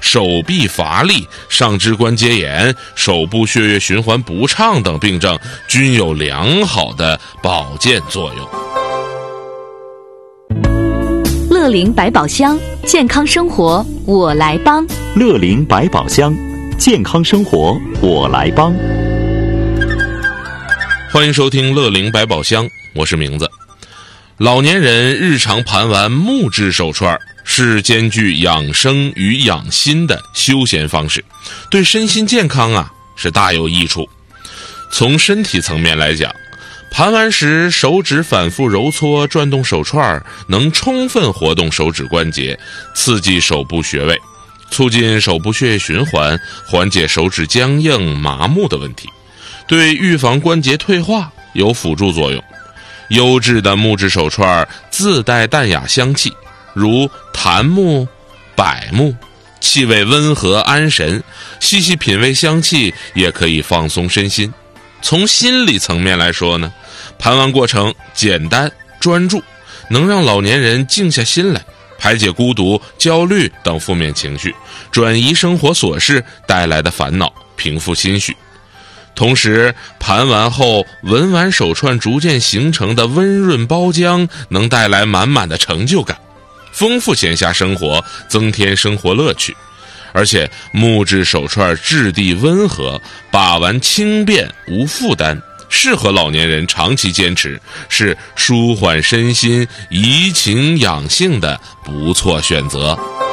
手臂乏力、上肢关节炎、手部血液循环不畅等病症均有良好的保健作用。 乐龄百宝箱，健康生活我来帮。 乐龄百宝箱，健康生活我来帮。 欢迎收听乐龄百宝箱，我是明子。老年人日常盘玩木质手串是兼具养生与养心的休闲方式，对身心健康是大有益处。从身体层面来讲，盘玩时手指反复揉搓转动手串，能充分活动手指关节，刺激手部穴位，促进手部血液循环，缓解手指僵硬麻木的问题，对预防关节退化有辅助作用。优质的木质手串自带淡雅香气，如檀木、柏木，气味温和安神，细细品味香气也可以放松身心。从心理层面来说呢，盘玩过程简单专注，能让老年人静下心来，排解孤独、焦虑等负面情绪，转移生活琐事带来的烦恼，平复心绪。同时，盘完后闻完手串逐渐形成的温润包浆，能带来满满的成就感，丰富闲暇生活，增添生活乐趣。而且木质手串质地温和，把玩轻便无负担，适合老年人长期坚持，是舒缓身心、怡情养性的不错选择。